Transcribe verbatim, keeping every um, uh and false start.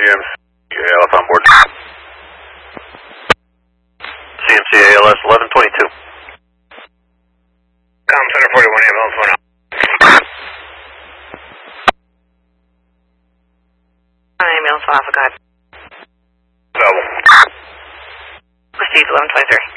M C A L S on board. C M C A L S eleven twenty-two. Com Center forty-one, ambulance one out. Ambulance one Alpha, go ahead. Double. Proceed eleven twenty-three.